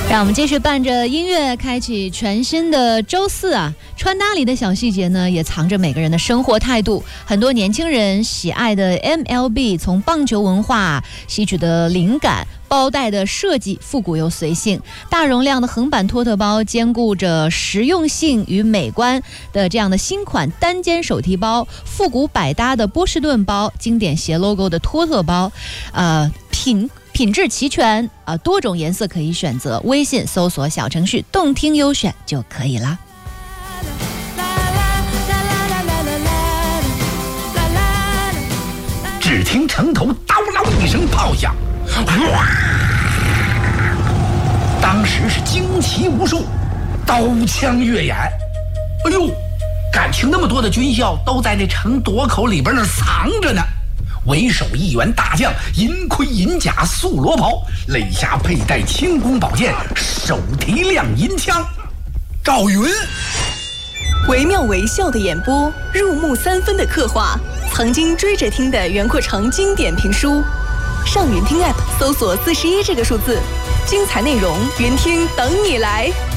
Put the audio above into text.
让我们继续伴着音乐开启全新的周四啊！穿搭里的小细节呢，也藏着每个人的生活态度。很多年轻人喜爱的 MLB 从棒球文化吸取的灵感，包带的设计复古又随性，大容量的横版托特包兼顾着实用性与美观的这样的新款单肩手提包，复古百搭的波士顿包，经典斜 logo 的托特包，品质齐全啊，多种颜色可以选择。微信搜索小程序动听优选就可以了。 只听城头叨啷一声炮响，哇！当时是惊奇无数，刀枪跃眼。哎呦，感情那么多的军校都在那城垛口里边那藏着呢。为首一员大将，银盔银甲素罗袍，肋下佩戴轻弓宝剑，手提亮银枪。赵云， 惟妙惟肖的演播，入木三分的刻画，曾经追着听的袁阔成经典评书。上云听 App 搜索41这个数字，精彩内容，云听等你来。